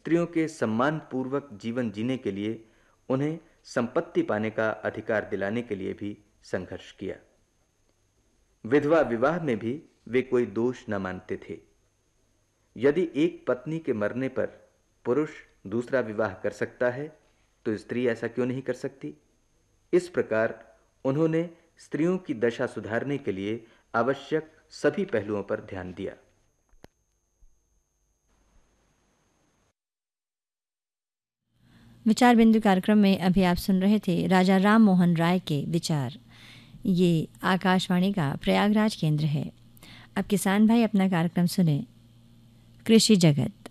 स्त्रियों के सम्मानपूर्वक जीवन जीने के लिए उन्हें संपत्ति पाने का अधिकार दिलाने के लिए भी संघर्ष किया। विधवा विवाह में भी वे कोई दोष न मानते थे। यदि एक पत्नी के मरने पर पुरुष दूसरा विवाह कर सकता है, तो स्त्री ऐसा क्यों नहीं कर सकती? इस प्रकार उन्होंने स्त्रियों की दशा सुधारने के लिए आवश्यक सभी पहलुओं पर ध्यान दिया। विचार बिंदु कार्यक्रम में अभी आप सुन रहे थे राजा राम मोहन राय के विचार। ये आकाशवाणी का प्रयागराज केंद्र है। अब किसान भाई अपना कार्यक्रम सुने, कृषि जगत।